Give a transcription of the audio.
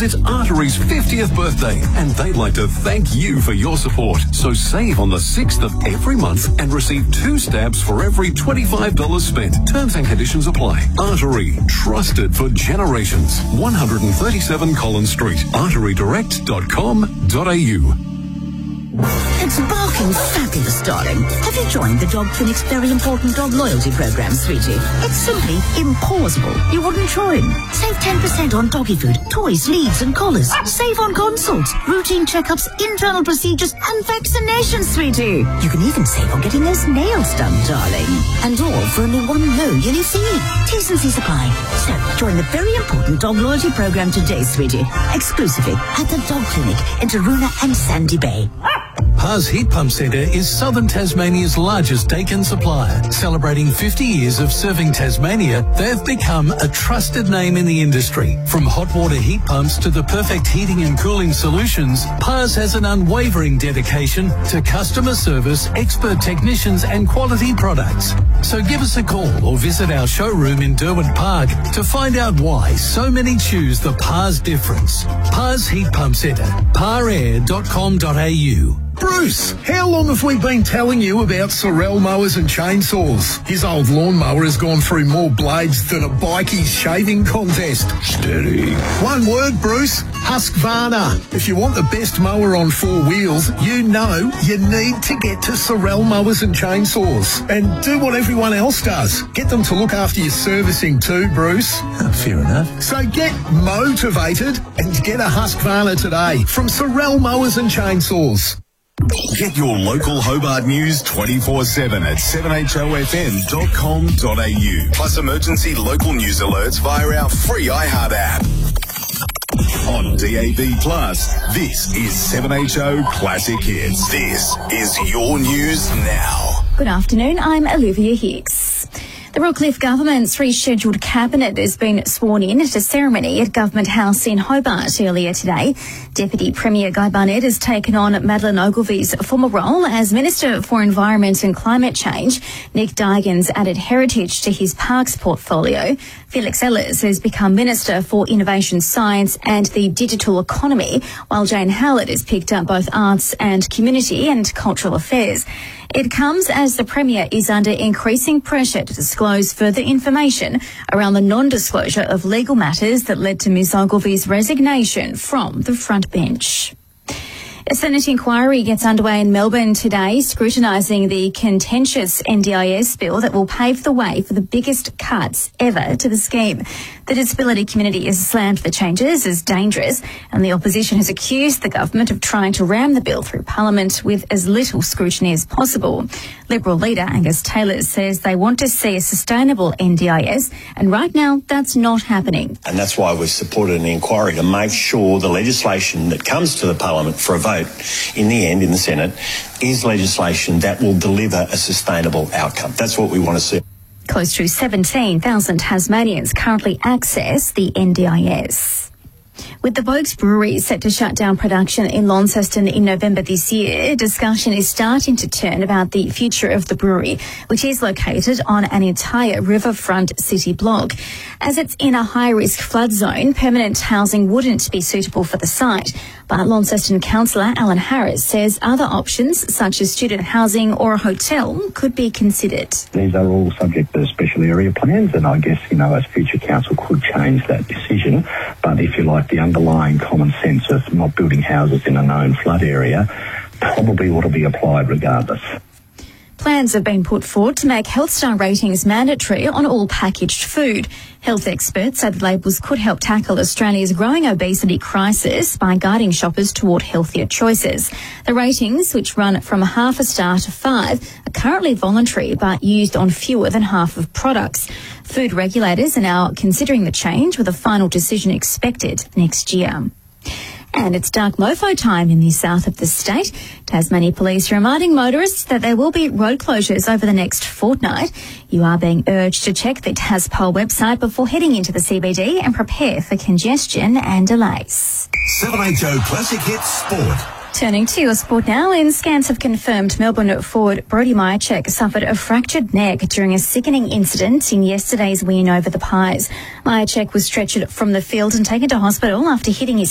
because it's Artery's 50th birthday and they'd like to thank you for your support. So save on the 6th of every month and receive 2 stabs for every $25 spent. Terms and conditions apply. Artery, trusted for generations. 137 Collins Street, arterydirect.com.au. It's barking fabulous, darling. Have you joined the Dog Clinic's very important dog loyalty program, sweetie? It's simply impossible you wouldn't join. Save 10% on doggy food, toys, leads and collars. Save on consults, routine checkups, internal procedures and vaccinations, sweetie. You can even save on getting those nails done, darling. And all for only one low yearly fee. T's and C's apply. So, join the very important dog loyalty program today, sweetie. Exclusively at the Dog Clinic in Taroona and Sandy Bay. Parr's Heat Pump Centre is southern Tasmania's largest Dakin supplier. Celebrating 50 years of serving Tasmania, they've become a trusted name in the industry. From hot water heat pumps to the perfect heating and cooling solutions, Parr's has an unwavering dedication to customer service, expert technicians and quality products. So give us a call or visit our showroom in Derwent Park to find out why so many choose the Parr's difference. Parr's Heat Pump Centre, parrair.com.au. Bruce, how long have we been telling you about Sorel mowers and chainsaws? His old lawnmower has gone through more blades than a bikie's shaving contest. Steady. One word, Bruce. Husqvarna. If you want the best mower on 4 wheels, you know you need to get to Sorel mowers and chainsaws. And do what everyone else does. Get them to look after your servicing too, Bruce. Fair enough. So get motivated and get a Husqvarna today from Sorel mowers and chainsaws. Get your local Hobart news 24/7 at 7HOFM.com.au. Plus emergency local news alerts via our free iHeart app. On DAB+, this is 7HO Classic Hits. This is your news now. Good afternoon, I'm Olivia Hicks. The Rockcliffe Government's rescheduled cabinet has been sworn in at a ceremony at Government House in Hobart earlier today. Deputy Premier Guy Barnett has taken on Madeleine Ogilvy's former role as Minister for Environment and Climate Change. Nick Dygan's added heritage to his parks portfolio. Felix Ellis has become Minister for Innovation, Science and the Digital Economy, while Jane Howlett has picked up both arts and community and cultural affairs. It comes as the Premier is under increasing pressure to disclose further information around the non-disclosure of legal matters that led to Ms Ogilvy's resignation from the front bench. A Senate inquiry gets underway in Melbourne today, scrutinising the contentious NDIS bill that will pave the way for the biggest cuts ever to the scheme. The disability community has slammed the changes as dangerous, and the opposition has accused the government of trying to ram the bill through Parliament with as little scrutiny as possible. Liberal leader Angus Taylor says they want to see a sustainable NDIS, and right now that's not happening. And that's why we've supported an inquiry to make sure the legislation that comes to the Parliament for a vote in the end in the Senate is legislation that will deliver a sustainable outcome. That's what we want to see. Close to 17,000 Tasmanians currently access the NDIS. With the Boag's Brewery set to shut down production in Launceston in November this year, discussion is starting to turn about the future of the brewery, which is located on an entire riverfront city block. As it's in a high-risk flood zone, permanent housing wouldn't be suitable for the site. But Launceston Councillor Alan Harris says other options, such as student housing or a hotel, could be considered. These are all subject to special area plans, and I guess, as future council could change that decision. But if you like, the underlying common sense of not building houses in a known flood area probably ought to be applied regardless. Plans have been put forward to make Health Star ratings mandatory on all packaged food. Health experts say the labels could help tackle Australia's growing obesity crisis by guiding shoppers toward healthier choices. The ratings, which run from 0.5 star to 5, are currently voluntary but used on fewer than half of products. Food regulators are now considering the change, with a final decision expected next year. And it's dark mofo time in the south of the state. Tasmania Police reminding motorists that there will be road closures over the next fortnight. You are being urged to check the TasPol website before heading into the CBD and prepare for congestion and delays. 7HO Classic Hits Sport. Turning to your sport now, and scans have confirmed Melbourne forward Brody Myercheck suffered a fractured neck during a sickening incident in yesterday's win over the Pies. Myercheck was stretchered from the field and taken to hospital after hitting his